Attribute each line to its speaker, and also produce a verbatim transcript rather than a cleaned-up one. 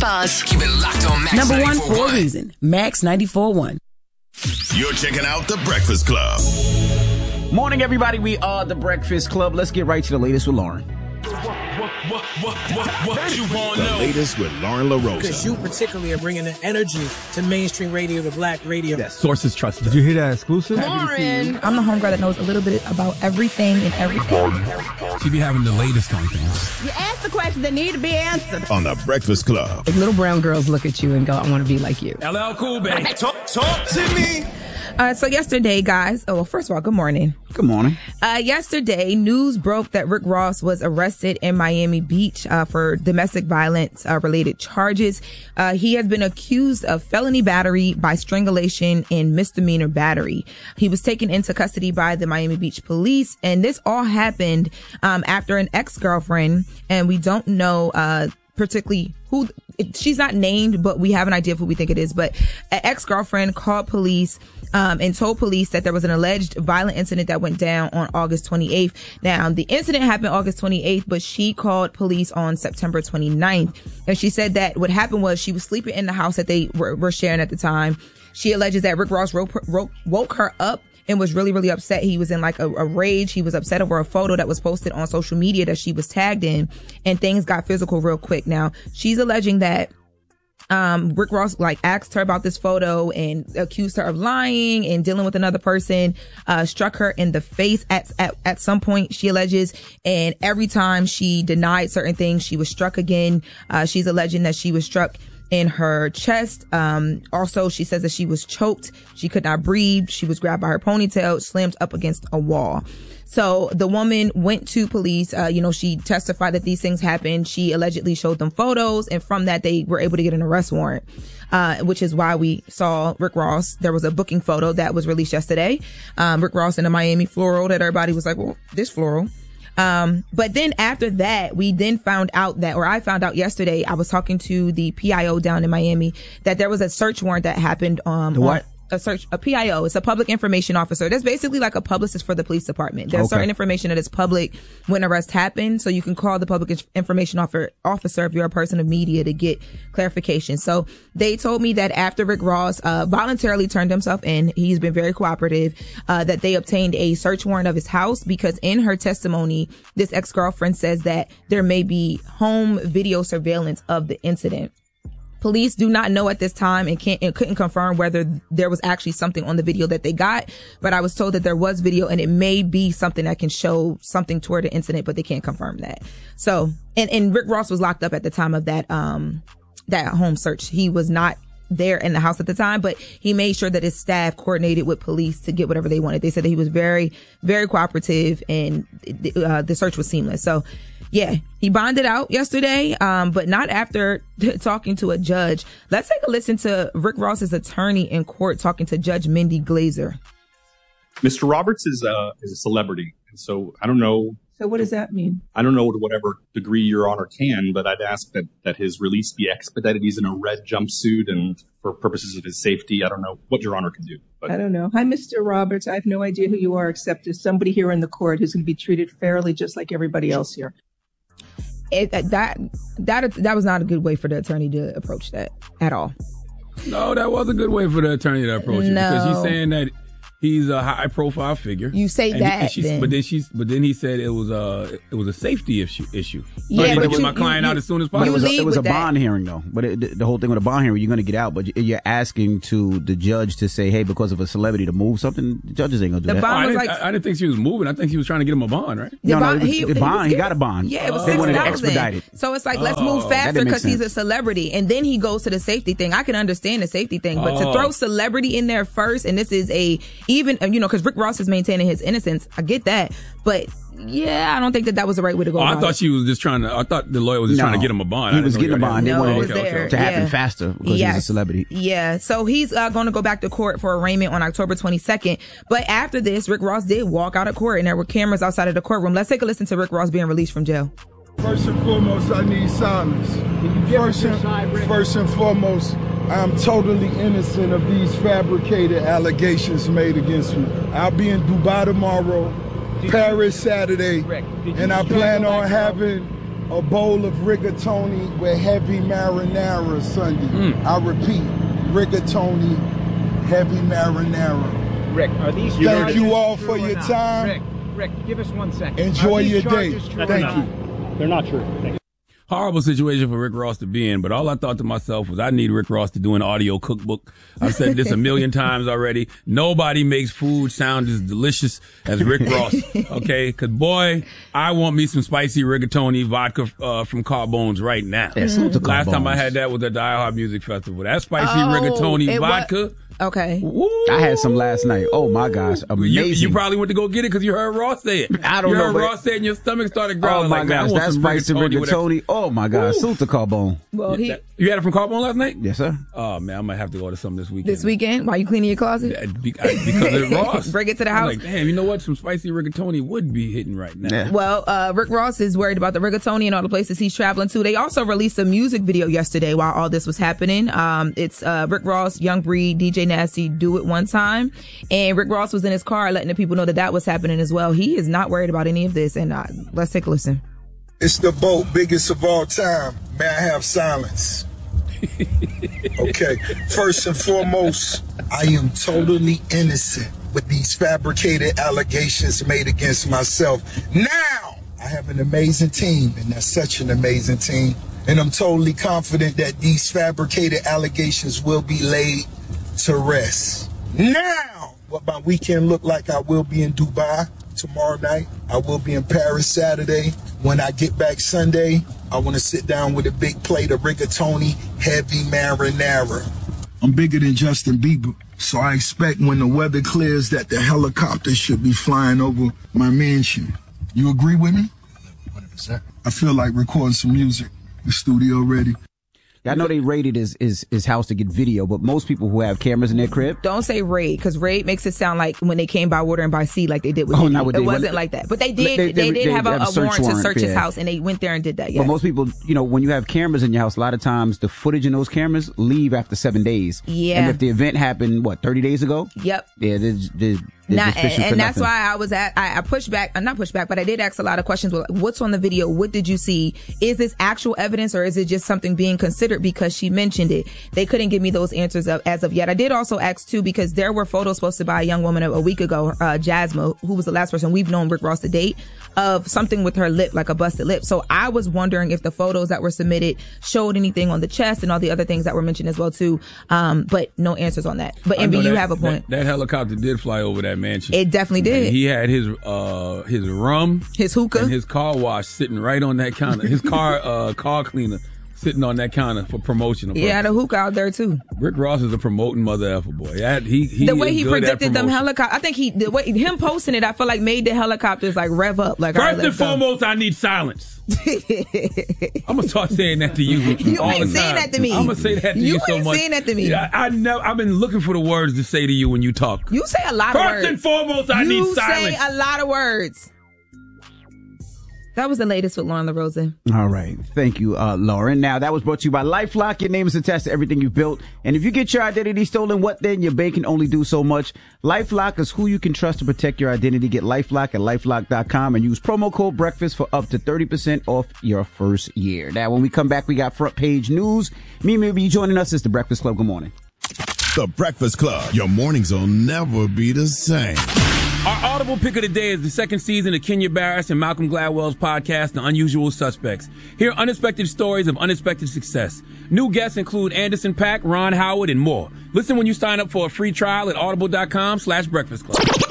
Speaker 1: Buzz. Keep it locked on Max
Speaker 2: Number one for a reason. Max ninety-four point one.
Speaker 3: You're checking out The Breakfast Club.
Speaker 4: Morning, everybody. We are The Breakfast Club. Let's get right to the latest with Lauren.
Speaker 3: What, what, what, what, what you want to know? The latest with Lauren LaRosa.
Speaker 5: Because you particularly are bringing the energy to mainstream radio, to black radio.
Speaker 6: Yes. Sources trusted. Did you hear that exclusive?
Speaker 7: Lauren. I'm the homegirl that knows a little bit about everything and everything.
Speaker 6: She be having the latest on things.
Speaker 7: You ask the questions that need to be answered.
Speaker 3: On The Breakfast Club.
Speaker 7: Like little brown girls look at you and go, I want to be like you.
Speaker 6: L L Cool, baby.
Speaker 3: Talk, talk to me.
Speaker 7: Uh, so yesterday, guys, oh, well, first of all, good morning.
Speaker 4: Good morning.
Speaker 7: Uh, yesterday, news broke that Rick Ross was arrested in Miami Beach uh, for domestic violence uh, related charges. Uh, he has been accused of felony battery by strangulation and misdemeanor battery. He was taken into custody by the Miami Beach police, and this all happened um, after an ex-girlfriend, and we don't know uh, particularly who, she's not named, but we have an idea of who we think it is, but an ex-girlfriend called police Um, and told police that there was an alleged violent incident that went down on August twenty-eighth. Now, the incident happened August twenty-eighth, but she called police on September twenty-ninth. And she said that what happened was she was sleeping in the house that they were, were sharing at the time. She alleges that Rick Ross woke, woke, woke her up and was really, really upset. He was in like a, a rage. He was upset over a photo that was posted on social media that she was tagged in, and things got physical real quick. Now, she's alleging that Um, Rick Ross like asked her about this photo and accused her of lying and dealing with another person, uh, struck her in the face at, at, at some point, she alleges. And every time she denied certain things, she was struck again. Uh, she's alleging that she was struck in her chest. Um, also, she says that she was choked. She could not breathe. She was grabbed by her ponytail, slammed up against a wall. So the woman went to police. Uh, you know, she testified that these things happened. She allegedly showed them photos, and from that, they were able to get an arrest warrant, uh, which is why we saw Rick Ross. There was a booking photo that was released yesterday. Um, Rick Ross in a Miami floral that everybody was like, well, this floral. Um, but then after that, we then found out that, or I found out yesterday, I was talking to the P I O down in Miami, that there was a search warrant that happened. Um,
Speaker 4: the what?
Speaker 7: On, a search, a P I O. It's a public information officer. That's basically like a publicist for the police department. There's okay. certain information that is public when arrests happen. So you can call the public information officer if you're a person of media to get clarification. So they told me that after Rick Ross, uh, voluntarily turned himself in, he's been very cooperative, uh, that they obtained a search warrant of his house because in her testimony, this ex-girlfriend says that there may be home video surveillance of the incident. Police do not know at this time and can't and couldn't confirm whether there was actually something on the video that they got, but I was told that there was video and it may be something that can show something toward the incident, but they can't confirm that. So, and, and Rick Ross was locked up at the time of that, um, that home search. He was not there in the house at the time, but he made sure that his staff coordinated with police to get whatever they wanted. They said that he was very, very cooperative and uh, the search was seamless. So, yeah, he bonded out yesterday, um, but not after talking to a judge. Let's take a listen to Rick Ross's attorney in court talking to Judge Mindy Glazer.
Speaker 8: Mister Roberts is a, is a celebrity, and so I don't know.
Speaker 9: So what does that mean?
Speaker 8: I don't know to whatever degree Your Honor can, but I'd ask that, that his release be expedited. He's in a red jumpsuit, and for purposes of his safety, I don't know what Your Honor can do. But.
Speaker 9: I don't know. Hi, Mister Roberts. I have no idea who you are, except as somebody here in the court who's going to be treated fairly just like everybody else here.
Speaker 7: It, that that that was not a good way for the attorney to approach that at all.
Speaker 6: No, that was a good way for the attorney to approach it
Speaker 7: no.
Speaker 6: because he's saying that he's a high profile figure.
Speaker 7: You say
Speaker 6: and
Speaker 7: that,
Speaker 6: he,
Speaker 7: then.
Speaker 6: but then she's but then he said it was a it was a safety issue. issue.
Speaker 7: Yeah,
Speaker 6: I need
Speaker 7: but
Speaker 6: to get
Speaker 7: you,
Speaker 6: my client
Speaker 7: you,
Speaker 6: out
Speaker 7: you,
Speaker 6: as soon as possible.
Speaker 4: It was a, it was a bond
Speaker 7: that.
Speaker 4: hearing though. But it, the whole thing with a bond hearing, you're going to get out, but you're asking to the judge to say, hey, because of a celebrity to move something. The judges ain't going to do
Speaker 7: the
Speaker 4: that.
Speaker 7: Bond
Speaker 6: oh, I,
Speaker 7: was
Speaker 6: didn't,
Speaker 7: like,
Speaker 6: I, I didn't think she was moving. I think he was trying to get him a bond, right?
Speaker 4: No,
Speaker 7: bond,
Speaker 4: no, it was,
Speaker 7: he,
Speaker 4: the bond.
Speaker 7: He,
Speaker 4: he got a bond.
Speaker 7: Yeah, it was
Speaker 4: they
Speaker 7: six
Speaker 4: wanted to
Speaker 7: thousand.
Speaker 4: expedite it.
Speaker 7: So it's like, let's
Speaker 6: oh,
Speaker 7: move faster because he's a
Speaker 4: sense.
Speaker 7: celebrity. And then he goes to the safety thing. I can understand the safety thing, but
Speaker 6: oh.
Speaker 7: to throw celebrity in there first, and this is a, even, you know, because Rick Ross is maintaining his innocence. I get that. But yeah, I don't think that that was the right way to go.
Speaker 6: Oh, I
Speaker 7: about
Speaker 6: thought
Speaker 7: it.
Speaker 6: she was just trying to, I thought the lawyer was just
Speaker 4: no,
Speaker 6: trying to get him a bond.
Speaker 4: He was getting a bond. They
Speaker 7: no,
Speaker 4: wanted
Speaker 7: it,
Speaker 4: it
Speaker 7: there.
Speaker 4: to happen
Speaker 7: yeah.
Speaker 4: faster because
Speaker 7: yes.
Speaker 4: he's a celebrity.
Speaker 7: Yeah. So he's uh, going to go back to court for arraignment on October twenty-second. But after this, Rick Ross did walk out of court and there were cameras outside of the courtroom. Let's take a listen to Rick Ross being released from jail.
Speaker 10: First and foremost, I need silence. First and, first and foremost, I'm totally innocent of these fabricated allegations made against me. I'll be in Dubai tomorrow, Paris Saturday, and I plan on having a bowl of rigatoni with heavy marinara Sunday. Mm. I repeat, rigatoni, heavy marinara.
Speaker 1: Rick, are these
Speaker 10: Thank
Speaker 1: charges
Speaker 10: you all for
Speaker 1: true or
Speaker 10: your
Speaker 1: not?
Speaker 10: time.
Speaker 1: Rick, Rick, give us one second.
Speaker 10: Enjoy
Speaker 1: Are these
Speaker 10: your day.
Speaker 1: charges true or
Speaker 10: Thank
Speaker 1: not?
Speaker 10: you.
Speaker 8: They're not true. Thank you.
Speaker 6: Horrible situation for Rick Ross to be in, but all I thought to myself was I need Rick Ross to do an audio cookbook. I've said this a million times already. Nobody makes food sound as delicious as Rick Ross. Okay? Cause boy, I want me some spicy rigatoni vodka, uh, from Carbones right now.
Speaker 4: Yeah,
Speaker 6: mm-hmm. Last time I had that was at the iHeart Music Festival. That spicy
Speaker 7: Oh,
Speaker 6: rigatoni
Speaker 7: it
Speaker 6: vodka.
Speaker 7: wa- Okay.
Speaker 6: Woo.
Speaker 4: I had some last night. Oh my gosh, amazing!
Speaker 6: You, you probably went to go get it because you heard Ross say it.
Speaker 4: I don't
Speaker 6: you
Speaker 4: know.
Speaker 6: heard
Speaker 4: but-
Speaker 6: Ross say it and your stomach started growling.
Speaker 4: Oh my
Speaker 6: like, man, I
Speaker 4: gosh,
Speaker 6: want
Speaker 4: that
Speaker 6: some
Speaker 4: spicy
Speaker 6: rigatoni with
Speaker 4: rigatoni. Oh my gosh,
Speaker 6: Woo.
Speaker 4: salute to Carbone.
Speaker 7: Well, he
Speaker 6: You had it from Carbone last night?
Speaker 4: Yes, sir.
Speaker 6: Oh man, I might have to go to something this weekend.
Speaker 7: this weekend while you cleaning your closet.
Speaker 6: Yeah, be- I- because of Ross.
Speaker 7: Bring it to the
Speaker 6: I'm
Speaker 7: house.
Speaker 6: like, damn, you know what? Some spicy rigatoni would be hitting right now.
Speaker 4: Yeah.
Speaker 7: Well, uh, Rick Ross is worried about the rigatoni and all the places he's traveling to. They also released a music video yesterday while all this was happening. Um, it's uh, Rick Ross, Young Breed, D J Nasty, Do It One Time. And Rick Ross was in his car letting the people know that that was happening as well. He is not worried about any of this. And uh, let's take a listen.
Speaker 10: It's the boat, biggest of all time. May I have silence? Okay, first and foremost, I am totally innocent with these fabricated allegations made against myself. Now, I have an amazing team, and that's such an amazing team. And I'm totally confident that these fabricated allegations will be laid to rest. Now, what my weekend look like, I will be in Dubai tomorrow night. I will be in Paris Saturday. When I get back Sunday, I want to sit down with a big plate of rigatoni, heavy marinara. I'm bigger than Justin Bieber, so I expect when the weather clears that the helicopter should be flying over my mansion. You agree with me? one hundred percent. I feel like recording some music. The studio ready.
Speaker 4: I know they raided his, his, his house to get video, but most people who have cameras in their crib.
Speaker 7: Don't say raid, because raid makes it sound like when they came by water and by sea, like they did with
Speaker 4: Oh,
Speaker 7: Diddy.
Speaker 4: not with
Speaker 7: It
Speaker 4: Diddy.
Speaker 7: wasn't
Speaker 4: Well,
Speaker 7: like that. But they did,
Speaker 4: they-
Speaker 7: they,
Speaker 4: they-
Speaker 7: did
Speaker 4: they
Speaker 7: have a,
Speaker 4: have a
Speaker 7: a
Speaker 4: search
Speaker 7: warrant to
Speaker 4: warrant,
Speaker 7: search his
Speaker 4: yeah.
Speaker 7: house, and they went there and did that, yes.
Speaker 4: But most people, you know, when you have cameras in your house, a lot of times the footage in those cameras leave after seven days.
Speaker 7: Yeah.
Speaker 4: And if the event happened, what, thirty days ago?
Speaker 7: Yep.
Speaker 4: Yeah, they're, they're, they're
Speaker 7: Not,
Speaker 4: just fishing
Speaker 7: and
Speaker 4: for
Speaker 7: and that's
Speaker 4: nothing.
Speaker 7: why I was at, I, I pushed back, uh, not pushed back, but I did ask a lot of questions. Well, what's on the video? What did you see? Is this actual evidence or is it just something being considered because she mentioned it? They couldn't give me those answers of, as of yet. I did also ask too, because there were photos posted by a young woman a, a week ago, uh, Jasmine, who was the last person we've known Rick Ross to date, of something with her lip, like a busted lip. So I was wondering if the photos that were submitted showed anything on the chest and all the other things that were mentioned as well too. Um, but no answers on that. But
Speaker 6: I
Speaker 7: Envy,
Speaker 6: know
Speaker 7: you
Speaker 6: that-
Speaker 7: have a point.
Speaker 6: That, that helicopter did fly over that mansion.
Speaker 7: It definitely did.
Speaker 6: And he had his uh his rum,
Speaker 7: his hookah,
Speaker 6: and his car wash sitting right on that counter. His car uh car cleaner sitting on that counter for promotional.
Speaker 7: Yeah, the hookah out there too.
Speaker 6: Rick Ross is a promoting mother effer boy. That, he, he
Speaker 7: the way
Speaker 6: is
Speaker 7: he
Speaker 6: good at
Speaker 7: predicted them
Speaker 6: promotion.
Speaker 7: helicopters, I think he the way him posting it, I feel like made the helicopters like rev up. Like,
Speaker 6: First
Speaker 7: all right,
Speaker 6: and
Speaker 7: let's go.
Speaker 6: foremost, I need silence. I'm gonna start saying that to you.
Speaker 7: You
Speaker 6: all
Speaker 7: ain't
Speaker 6: the
Speaker 7: saying
Speaker 6: time.
Speaker 7: that to me.
Speaker 6: I'm gonna say that to you,
Speaker 7: You
Speaker 6: so
Speaker 7: ain't
Speaker 6: much.
Speaker 7: saying that to me.
Speaker 6: Yeah, I, I know. I've been looking for the words to say to you when you talk.
Speaker 7: You say a lot
Speaker 6: First
Speaker 7: of words.
Speaker 6: First and foremost, I
Speaker 7: you
Speaker 6: need silence.
Speaker 7: You say a lot of words. That was the latest with Lauren LaRosa.
Speaker 4: All right. Thank you, uh, Lauren. Now, that was brought to you by LifeLock. Your name is attached to everything you've built. And if you get your identity stolen, what then? Your bank can only do so much. LifeLock is who you can trust to protect your identity. Get LifeLock at LifeLock dot com and use promo code breakfast for up to thirty percent off your first year. Now, when we come back, we got front page news. Mimi will be joining us. It's The Breakfast Club. Good morning.
Speaker 3: The Breakfast Club. Your mornings will never be the same.
Speaker 6: Our audible pick of the day is the second season of Kenya Barris and Malcolm Gladwell's podcast, The Unusual Suspects. Hear unexpected stories of unexpected success. New guests include Anderson .Paak, Ron Howard, and more. Listen when you sign up for a free trial at audible dot com slash breakfast club.